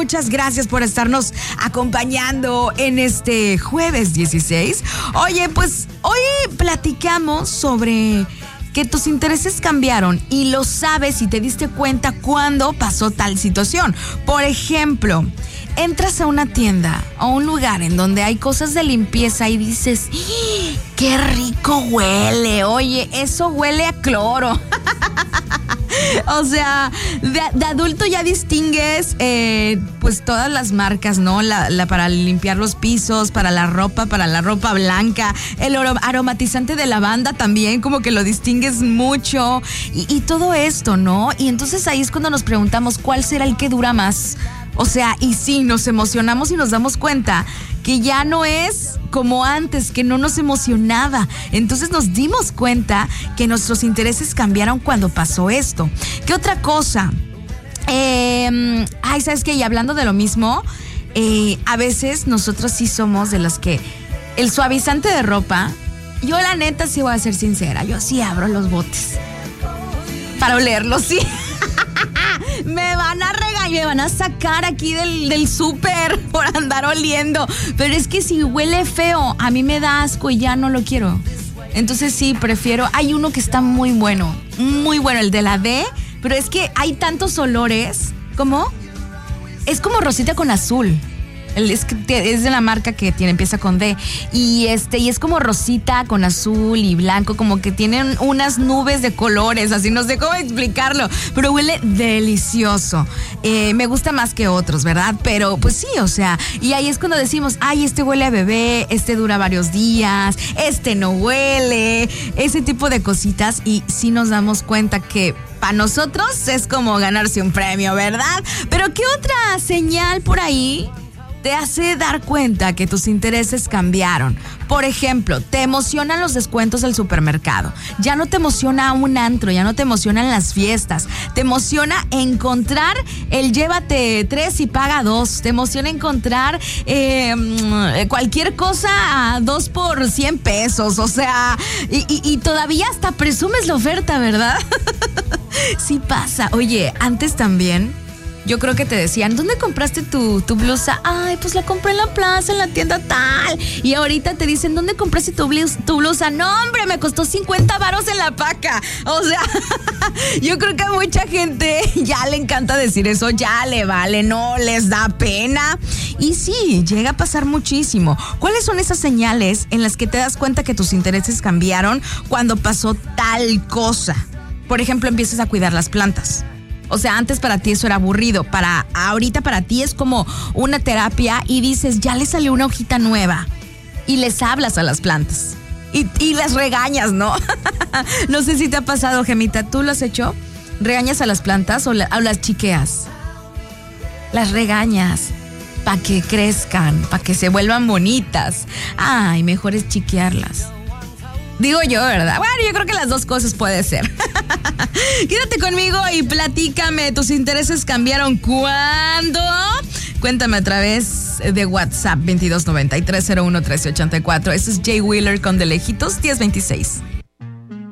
muchas gracias por estarnos acompañando en este jueves 16. Oye, pues hoy platicamos sobre que tus intereses cambiaron y lo sabes y te diste cuenta cuando pasó tal situación. Por ejemplo, entras a una tienda o un lugar en donde hay cosas de limpieza y dices, ¡qué rico huele! Oye, eso huele a cloro. O sea, de adulto ya distingues pues todas las marcas, ¿no? La para limpiar los pisos, para la ropa blanca, el aromatizante de lavanda también, como que lo distingues mucho y todo esto, ¿no? Y entonces ahí es cuando nos preguntamos cuál será el que dura más. O sea, y sí, nos emocionamos y nos damos cuenta que ya no es como antes, que no nos emocionaba. Entonces nos dimos cuenta que nuestros intereses cambiaron cuando pasó esto. ¿Qué otra cosa? ¿Sabes qué? Y hablando de lo mismo, a veces nosotros sí somos de los que el suavizante de ropa, yo la neta sí voy a ser sincera, yo sí abro los botes para olerlo, sí. Me van a regañar, me van a sacar aquí del súper por andar oliendo. Pero es que si huele feo, a mí me da asco y ya no lo quiero. Entonces sí, prefiero. Hay uno que está muy bueno, el de la D. Pero es que hay tantos olores. ¿Cómo? Es como rosita con azul. Es de la marca que empieza con D. Y es como rosita con azul y blanco, como que tienen unas nubes de colores, así no sé cómo explicarlo, pero huele delicioso. Me gusta más que otros, ¿verdad? Pero pues sí, o sea, y ahí es cuando decimos, ay, este huele a bebé, este dura varios días, este no huele, ese tipo de cositas, y sí nos damos cuenta que para nosotros es como ganarse un premio, ¿verdad? Pero ¿qué otra señal por ahí te hace dar cuenta que tus intereses cambiaron? Por ejemplo, te emocionan los descuentos del supermercado. Ya no te emociona un antro, ya no te emocionan las fiestas. Te emociona encontrar el llévate 3 y paga 2. Te emociona encontrar cualquier cosa a 2 por 100 pesos. O sea, y todavía hasta presumes la oferta, ¿verdad? Sí pasa. Oye, antes también yo creo que te decían, ¿dónde compraste tu blusa? Ay, pues la compré en la plaza, en la tienda tal. Y ahorita te dicen, ¿dónde compraste tu blusa? No, hombre, me costó 50 varos en la Paca. O sea, yo creo que a mucha gente ya le encanta decir eso, ya le vale, no les da pena. Y sí, llega a pasar muchísimo. ¿Cuáles son esas señales en las que te das cuenta que tus intereses cambiaron cuando pasó tal cosa? Por ejemplo, empiezas a cuidar las plantas. O sea, antes para ti eso era aburrido, ahorita para ti es como una terapia y dices, ya le salió una hojita nueva y les hablas a las plantas y las regañas, ¿no? No sé si te ha pasado, Gemita, ¿tú lo has hecho? ¿Regañas a las plantas o las chiqueas? Las regañas para que crezcan, para que se vuelvan bonitas. Ay, mejor es chiquearlas. Digo yo, ¿verdad? Bueno, yo creo que las dos cosas puede ser. Quédate conmigo y platícame, ¿tus intereses cambiaron cuándo? Cuéntame a través de WhatsApp 2293-01-1384. Este es Jay Wheeler con De Lejitos 1026.